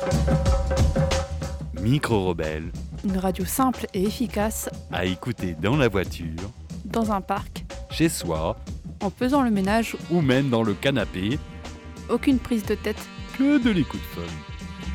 Micro-rebelle, Une radio simple et efficace, à écouter dans la voiture, dans un parc, chez soi, en faisant le ménage, ou même dans le canapé, aucune prise de tête. que de l'écoute fun.